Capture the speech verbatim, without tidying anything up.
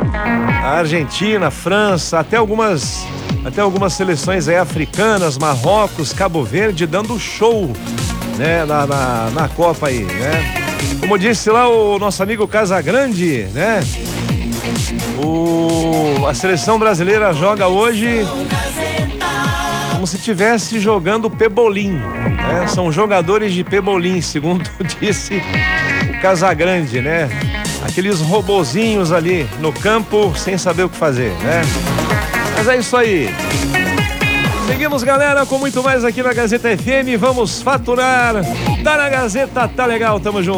A Argentina, a França, até algumas, até algumas seleções aí africanas, Marrocos, Cabo Verde, dando show, né, na, na, na Copa aí, né? Como disse lá o nosso amigo Casagrande, né? O, a seleção brasileira joga hoje como se estivesse jogando pebolim, né? São jogadores de pebolim, segundo disse o Casagrande, né? Aqueles robozinhos ali no campo sem saber o que fazer, né? Mas é isso aí. Seguimos, galera, com muito mais aqui na Gazeta F M. Vamos faturar. Tá na Gazeta, tá legal, tamo junto.